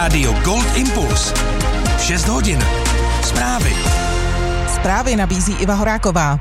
Rádio Gold Impuls. 6 hodin. Zprávy. Zprávy nabízí Iva Horáková.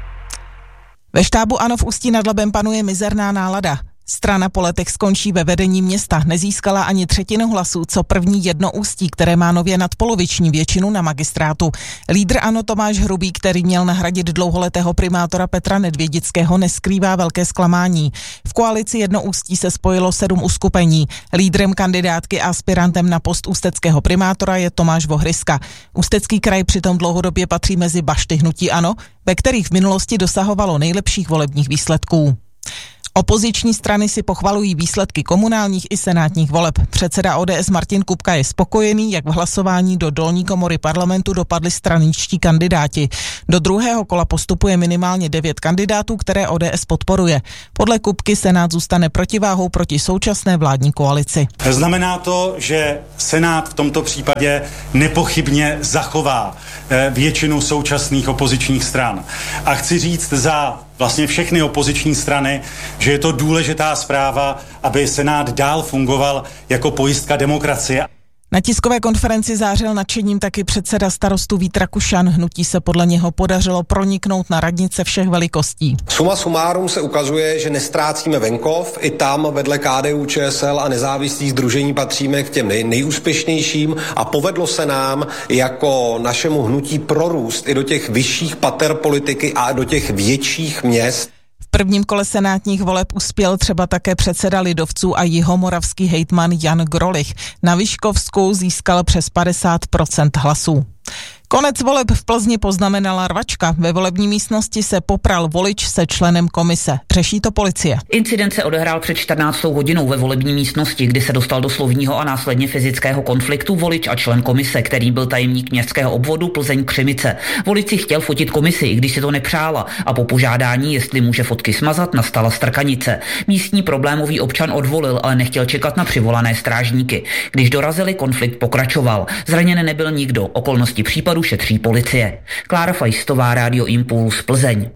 Ve štábu ANO v Ústí nad Labem panuje mizerná nálada. Strana po letech skončí ve vedení města, nezískala ani třetinu hlasů, co první jedno Ústí, které má nově nadpoloviční většinu na magistrátu. Lídr ANO Tomáš Hrubý, který měl nahradit dlouholetého primátora Petra Nedvědického, neskrývá velké zklamání. V koalici jedno Ústí se spojilo 7 uskupení. Lídrem kandidátky a aspirantem na post ústeckého primátora je Tomáš Vohryska. Ústecký kraj přitom dlouhodobě patří mezi bašty hnutí ANO, ve kterých v minulosti dosahovalo nejlepších volebních výsledků. Opoziční strany si pochvalují výsledky komunálních i senátních voleb. Předseda ODS Martin Kupka je spokojený, jak v hlasování do dolní komory parlamentu dopadli straničtí kandidáti. Do druhého kola postupuje minimálně 9 kandidátů, které ODS podporuje. Podle Kupky Senát zůstane protiváhou proti současné vládní koalici. Znamená to, že Senát v tomto případě nepochybně zachová většinu současných opozičních stran. A chci říct za vlastně všechny opoziční strany, že je to důležitá zpráva, aby Senát dál fungoval jako pojistka demokracie. Na tiskové konferenci zářil nadšením taky předseda Starostů Vít Rakušan. Hnutí se podle něho podařilo proniknout na radnice všech velikostí. Suma sumárum se ukazuje, že nestrácíme venkov. I tam vedle KDU, ČSL a nezávislých sdružení patříme k těm nejúspěšnějším a povedlo se nám jako našemu hnutí prorůst i do těch vyšších pater politiky a do těch větších měst. V prvním kole senátních voleb uspěl třeba také předseda lidovců a jihomoravský hejtman Jan Grolich. Na Vyškovsku získal přes 50% hlasů. Konec voleb v Plzni poznamenala rvačka. Ve volební místnosti se popral volič se členem komise. Řeší to policie. Incident se odehrál před 14 hodinou ve volební místnosti, kdy se dostal do slovního a následně fyzického konfliktu volič a člen komise, který byl tajemník městského obvodu Plzeň Křimice. Volič si chtěl fotit komisi, i když si to nepřála, a po požádání, jestli může fotky smazat, nastala strkanice. Místní problémový občan odvolil, ale nechtěl čekat na přivolané strážníky. Když dorazili, konflikt pokračoval. Zraněn nebyl nikdo. Okolnosti případu šetří policie. Klára Fajstová, Rádio Impuls, Plzeň.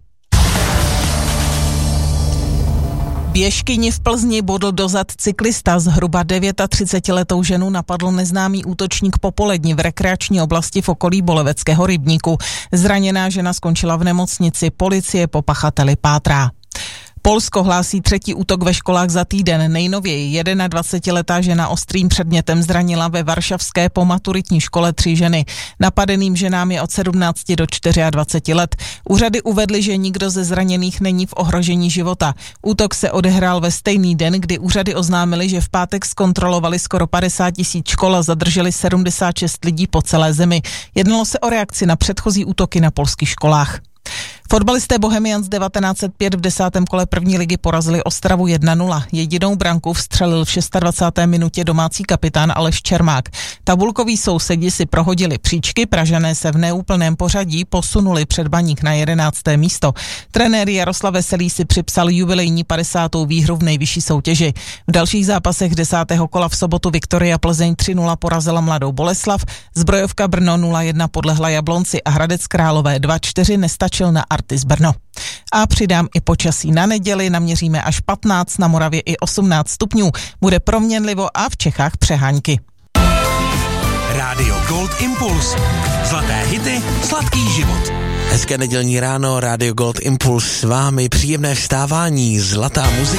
Běžkyni v Plzni bodl do zad cyklista. Zhruba 39letou ženu napadl neznámý útočník popolední v rekreační oblasti v okolí Boleveckého rybníku. Zraněná žena skončila v nemocnici. Policie po pachateli pátrá. Polsko hlásí 3. útok ve školách za týden. Nejnověji 21letá žena ostrým předmětem zranila ve varšavské pomaturitní škole 3 ženy. Napadeným ženám je od 17 do 24 let. Úřady uvedly, že nikdo ze zraněných není v ohrožení života. Útok se odehrál ve stejný den, kdy úřady oznámily, že v pátek zkontrolovali skoro 50 000 škol a zadrželi 76 lidí po celé zemi. Jednalo se o reakci na předchozí útoky na polských školách. Fotbalisté Bohemians 1905 v 10. kole první ligy porazili Ostravu 1-0. Jedinou branku vstřelil v 26. minutě domácí kapitán Aleš Čermák. Tabulkoví sousedi si prohodili příčky, Pražané se v neúplném pořadí posunuli před Baník na 11. místo. Trenér Jaroslav Veselý si připsal jubilejní 50. výhru v nejvyšší soutěži. V dalších zápasech 10. kola v sobotu Viktoria Plzeň 3-0 porazila Mladou Boleslav, Zbrojovka Brno 0-1 podlehla Jablonci a Hradec Králové 2-4 nestačil na Artis Brno. A přidám i počasí na neděli, naměříme až 15, na Moravě i 18 stupňů. Bude proměnlivo a v Čechách přehánky. Rádio Gold Impuls. Zlaté hity, sladký život. Hezké nedělní ráno, Rádio Gold Impuls s vámi, příjemné vstávání, zlatá muzika.